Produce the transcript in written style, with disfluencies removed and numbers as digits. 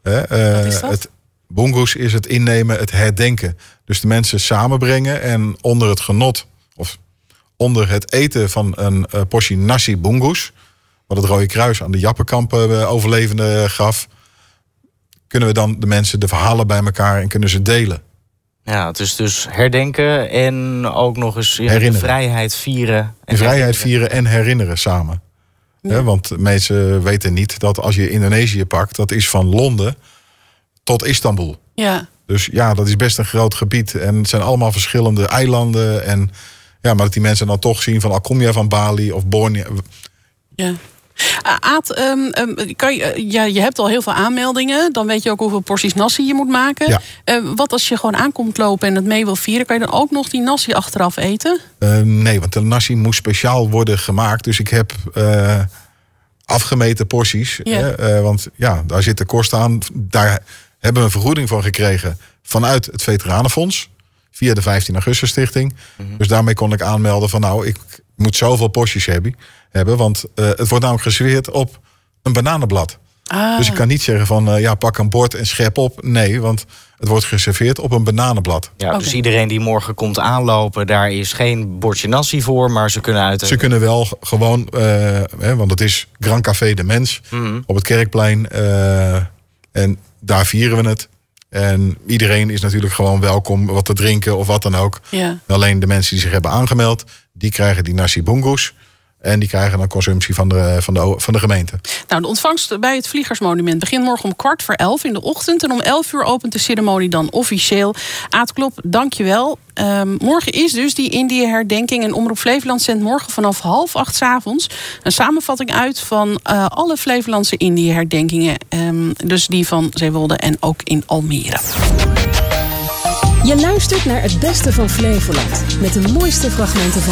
Wat is dat? Het bungus is het innemen, het herdenken. Dus de mensen samenbrengen en onder het genot of onder het eten van een portie nasi bungus, wat het Rode Kruis aan de Jappenkamp overlevenden gaf, kunnen we dan de mensen de verhalen bij elkaar en kunnen ze delen. Ja, het is dus herdenken en ook nog eens de vrijheid vieren. De vrijheid vieren en herinneren samen. Ja. Want mensen weten niet dat als je Indonesië pakt, dat is van Londen tot Istanbul. Ja. Dus ja, dat is best een groot gebied. En het zijn allemaal verschillende eilanden. En ja, maar dat die mensen dan toch zien van al kom je van Bali of Borneo. Ja. Aad, je hebt al heel veel aanmeldingen. Dan weet je ook hoeveel porties nasi je moet maken. Ja. Wat als je gewoon aankomt lopen en het mee wil vieren, kan je dan ook nog die nasi achteraf eten? Nee, want de nasi moest speciaal worden gemaakt. Dus ik heb afgemeten porties. Ja. Want ja, daar zit de kost aan. Daar hebben we een vergoeding voor gekregen vanuit het Veteranenfonds. Via de 15 Augustus Stichting. Mm-hmm. Dus daarmee kon ik aanmelden van nou, ik moet zoveel porties hebben. Want het wordt namelijk geserveerd op een bananenblad. Dus ik kan niet zeggen van pak een bord en schep op. Nee, want het wordt geserveerd op een bananenblad. Ja, dus iedereen die morgen komt aanlopen, daar is geen bordje nasi voor, maar ze kunnen Ze kunnen wel gewoon, want het is Grand Café de Mens op het Kerkplein. En daar vieren we het. En iedereen is natuurlijk gewoon welkom wat te drinken of wat dan ook. Ja. Alleen de mensen die zich hebben aangemeld, die krijgen die nasi bungus. En die krijgen dan consumptie van de gemeente. Nou, de ontvangst bij het Vliegersmonument begint morgen om 11:15 in de ochtend. En om 11:00 opent de ceremonie dan officieel. Aad Klop, dank je wel. Morgen is dus die Indië-herdenking. En Omroep Flevoland zendt morgen vanaf 7:30 's avonds een samenvatting uit van alle Flevolandse Indië-herdenkingen. Dus die van Zeewolde en ook in Almere. Je luistert naar het beste van Flevoland. Met de mooiste fragmenten van